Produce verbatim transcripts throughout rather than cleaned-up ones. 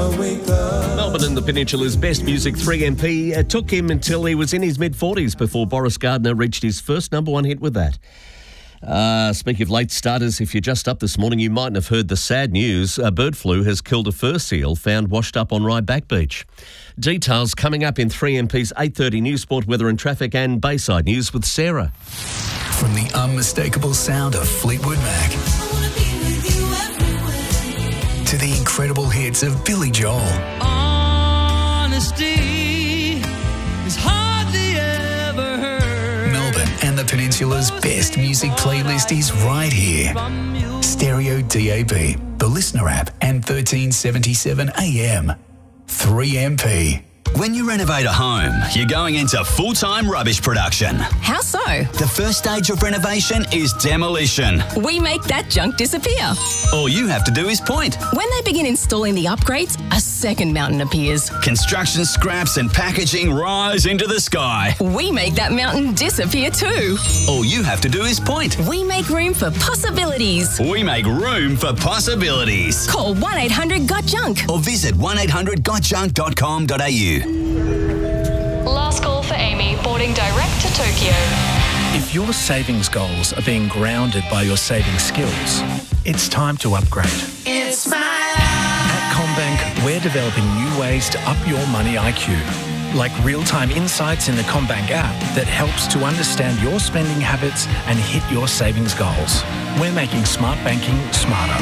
Melbourne and the Peninsula's best music, three M P. It took him until he was in his mid-forties before Boris Gardner reached his first number one hit with that. Uh, speaking of late starters, if you're just up this morning, you mightn't have heard the sad news. A bird flu has killed a fur seal found washed up on Ryback Beach. Details coming up in three M P's eight thirty News, Sport, Weather and Traffic and Bayside News with Sarah. From the unmistakable sound of Fleetwood Mac to the incredible hits of Billy Joel. Honesty is hardly ever heard. Melbourne and the Peninsula's best music playlist is right here. Stereo D A B, the Listener app, and thirteen seventy-seven A M. three M P. When you renovate a home, you're going into full-time rubbish production. How so? The first stage of renovation is demolition. We make that junk disappear. All you have to do is point. When they begin installing the upgrades, a second mountain appears. Construction scraps and packaging rise into the sky. We make that mountain disappear too. All you have to do is point. We make room for possibilities. We make room for possibilities. Call one eight hundred got junk or visit one eight hundred got junk dot com dot a u. Last call for Amy, boarding direct to Tokyo. If your savings goals are being grounded by your saving skills, it's time to upgrade. It's my life. At CommBank, we're developing new ways to up your money I Q, like real-time insights in the CommBank app that helps to understand your spending habits and hit your savings goals. We're making smart banking smarter.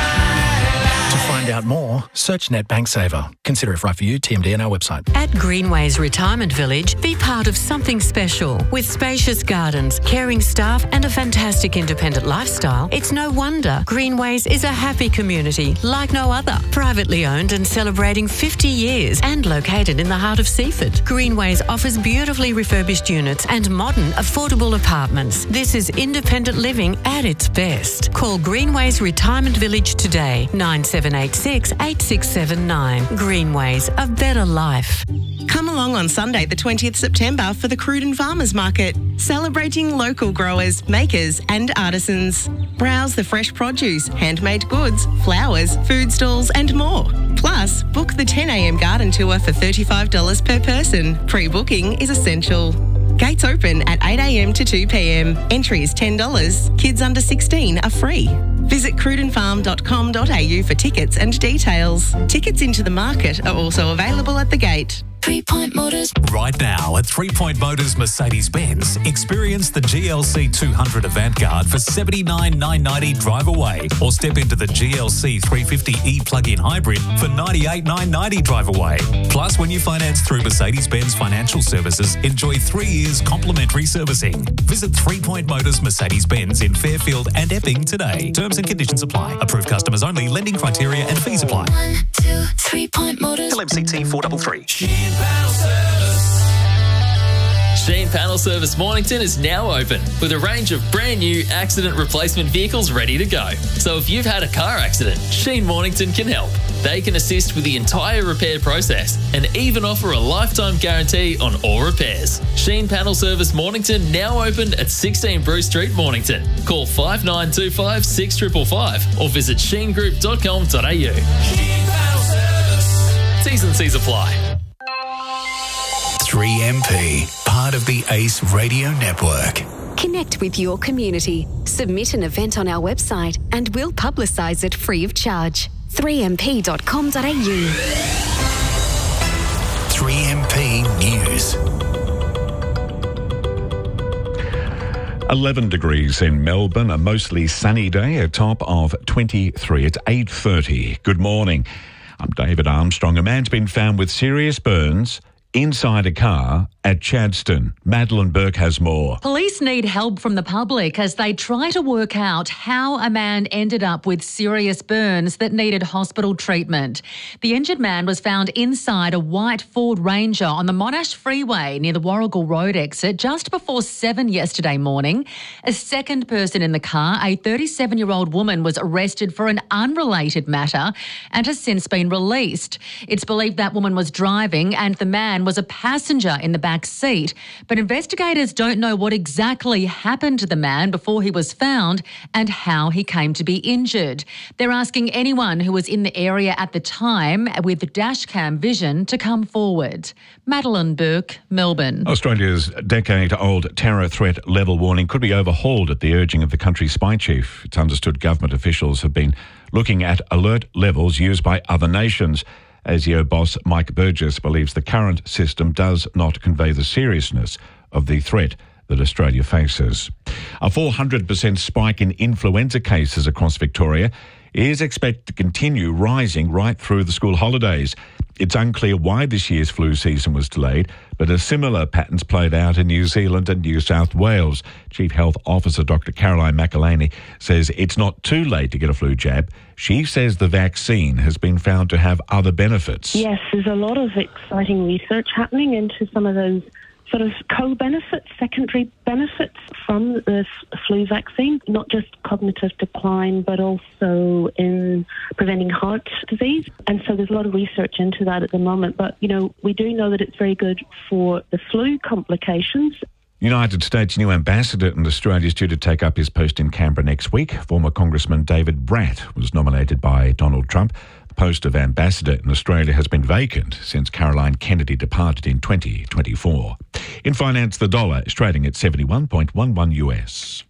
To find out more, search NetBank Saver. Consider if right for you, T M D and our website. At Greenways Retirement Village, be part of something special. With spacious gardens, caring staff and a fantastic independent lifestyle, it's no wonder Greenways is a happy community like no other. Privately owned and celebrating fifty years and located in the heart of Seaford. Greenways offers beautifully refurbished units and modern, affordable apartments. This is independent living at its best. Call Greenways Retirement Village today, nine seven eight six, eight six seven nine. Greenways, a better life. Come along on Sunday the twentieth September for the Cruden Farmers Market, celebrating local growers, makers and artisans. Browse the fresh produce, handmade goods, flowers, food stalls and more. Plus, book the ten a m garden tour for thirty-five dollars per person. Pre-booking is essential. Gates open at eight a m to two p m. Entry is ten dollars. Kids under sixteen are free. Visit cruden farm dot com dot a u for tickets and details. Tickets into the market are also available at the gate. Three Point Motors. Right now at Three Point Motors Mercedes-Benz, experience the G L C two hundred Avantgarde for seventy-nine thousand nine hundred ninety drive away, or step into the G L C three fifty e plug-in hybrid for ninety-eight thousand nine hundred ninety drive away. Plus, when you finance through Mercedes-Benz Financial Services, enjoy three years complimentary servicing. Visit Three Point Motors Mercedes-Benz in Fairfield and Epping today. Terms and conditions apply. Approved customers only. Lending criteria and fees apply. One, two, Three Point Motors. L M C T four three three. Panel Service. Sheen Panel Service Mornington is now open with a range of brand new accident replacement vehicles ready to go. So if you've had a car accident, Sheen Mornington can help. They can assist with the entire repair process and even offer a lifetime guarantee on all repairs. Sheen Panel Service Mornington now open at sixteen Bruce Street, Mornington. Call five nine two five, six five five five or visit sheen group dot com dot a u. Sheen Panel Service. T's and C's apply. three M P, part of the ACE Radio Network. Connect with your community. Submit an event on our website and we'll publicise it free of charge. three m p dot com dot a u. three M P News. eleven degrees in Melbourne, a mostly sunny day, a top of twenty-three. It's eight thirty. Good morning. I'm David Armstrong. A man's been found with serious burns inside a car at Chadstone. Madeline Burke has more. Police need help from the public as they try to work out how a man ended up with serious burns that needed hospital treatment. The injured man was found inside a white Ford Ranger on the Monash Freeway near the Warrigal Road exit just before seven yesterday morning. A second person in the car, a thirty-seven-year-old woman, was arrested for an unrelated matter and has since been released. It's believed that woman was driving and the man was a passenger in the back seat, but investigators don't know what exactly happened to the man before he was found and how he came to be injured. They're asking anyone who was in the area at the time with dashcam vision to come forward. Madeline Burke, Melbourne. Australia's decade-old terror threat level warning could be overhauled at the urging of the country's spy chief. It's understood government officials have been looking at alert levels used by other nations. ASIO boss Mike Burgess believes the current system does not convey the seriousness of the threat that Australia faces. A four hundred percent spike in influenza cases across Victoria is expected to continue rising right through the school holidays. It's unclear why this year's flu season was delayed, but a similar pattern's played out in New Zealand and New South Wales. Chief Health Officer Doctor Caroline McElhaney says it's not too late to get a flu jab. She says the vaccine has been found to have other benefits. Yes, there's a lot of exciting research happening into some of those sort of co-benefits, secondary benefits from the flu vaccine, not just cognitive decline, but also in preventing heart disease. And so there's a lot of research into that at the moment. But, you know, we do know that it's very good for the flu complications. United States' new ambassador in Australia is due to take up his post in Canberra next week. Former Congressman David Bratt was nominated by Donald Trump. The post of ambassador in Australia has been vacant since Caroline Kennedy departed in twenty twenty-four. In finance, the dollar is trading at seventy-one point one one U S.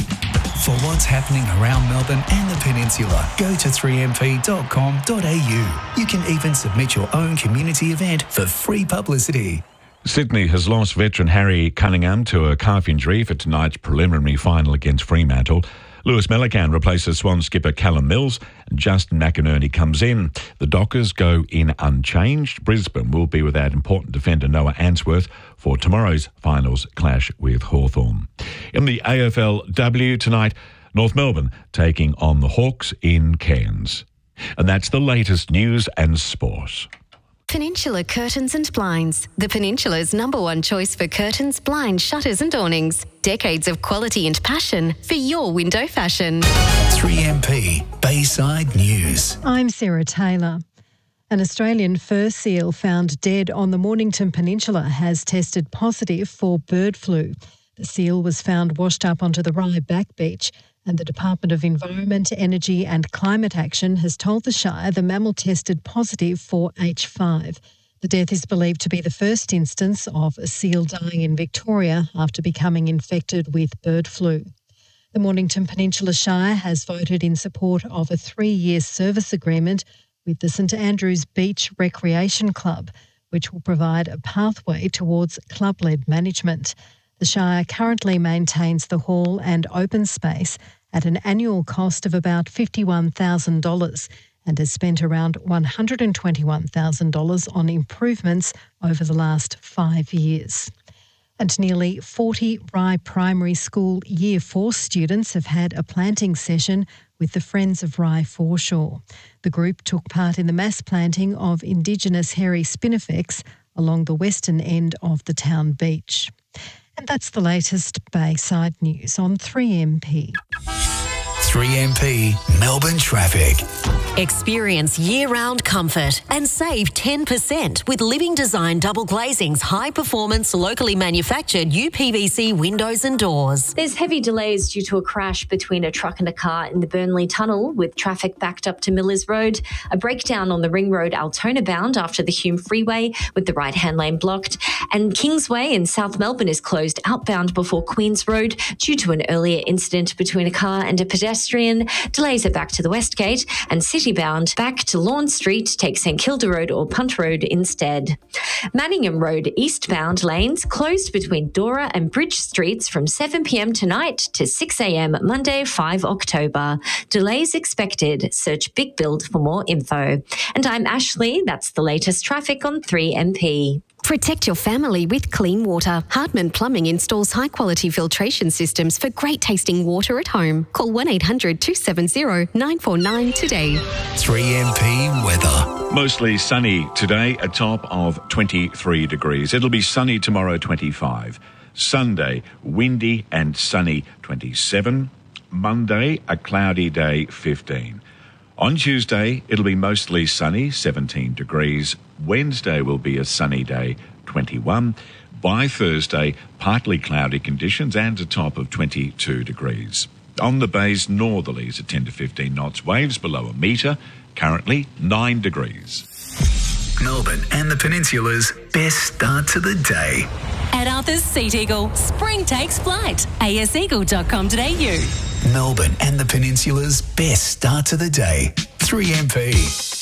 For what's happening around Melbourne and the Peninsula, go to three m p dot com dot a u. You can even submit your own community event for free publicity. Sydney has lost veteran Harry Cunningham to a calf injury for tonight's preliminary final against Fremantle. Lewis Melican replaces Swan skipper Callum Mills and Justin McInerney comes in. The Dockers go in unchanged. Brisbane will be without important defender Noah Answorth for tomorrow's finals clash with Hawthorn. In the A F L W tonight, North Melbourne taking on the Hawks in Cairns. And that's the latest news and sport. Peninsula Curtains and Blinds, the Peninsula's number one choice for curtains, blinds, shutters and awnings. Decades of quality and passion for your window fashion. three M P Bayside News. I'm Sarah Taylor. An Australian fur seal found dead on the Mornington Peninsula has tested positive for bird flu. The seal was found washed up onto the Rye Back Beach, and the Department of Environment, Energy and Climate Action has told the Shire the mammal tested positive for H five. The death is believed to be the first instance of a seal dying in Victoria after becoming infected with bird flu. The Mornington Peninsula Shire has voted in support of a three-year service agreement with the St Andrews Beach Recreation Club, which will provide a pathway towards club-led management. The Shire currently maintains the hall and open space at an annual cost of about fifty-one thousand dollars and has spent around one hundred twenty-one thousand dollars on improvements over the last five years. And nearly forty Rye Primary School Year four students have had a planting session with the Friends of Rye Foreshore. The group took part in the mass planting of Indigenous hairy spinifex along the western end of the town beach. And that's the latest Bayside news on three M P. three M P Melbourne Traffic. Experience year-round comfort and save ten percent with Living Design Double Glazing's high-performance, locally manufactured U P V C windows and doors. There's heavy delays due to a crash between a truck and a car in the Burnley Tunnel, with traffic backed up to Millers Road, a breakdown on the Ring Road Altona bound after the Hume Freeway with the right-hand lane blocked, and Kingsway in South Melbourne is closed outbound before Queens Road due to an earlier incident between a car and a pedestrian. Delays are back to the Westgate, and City-bound back to Lawn Street, take St Kilda Road or Punt Road instead. Manningham Road eastbound lanes closed between Dora and Bridge Streets from seven p m tonight to six a m Monday, the fifth of October. Delays expected. Search Big Build for more info. And I'm Ashley. That's the latest traffic on three M P. Protect your family with clean water. Hardman Plumbing installs high-quality filtration systems for great-tasting water at home. Call one eight hundred two seven zero nine four nine today. three M P weather. Mostly sunny today, a top of twenty-three degrees. It'll be sunny tomorrow, twenty-five. Sunday, windy and sunny, twenty-seven. Monday, a cloudy day, fifteen. On Tuesday, it'll be mostly sunny, seventeen degrees. Wednesday will be a sunny day, twenty-one. By Thursday, partly cloudy conditions and a top of twenty-two degrees. On the bay's northerlies at ten to fifteen knots, waves below a metre, currently nine degrees. Melbourne and the Peninsula's best start to the day. At Arthur's Seat Eagle, spring takes flight. a s eagle dot com dot a u. Melbourne and the Peninsula's best start to the day. three M P.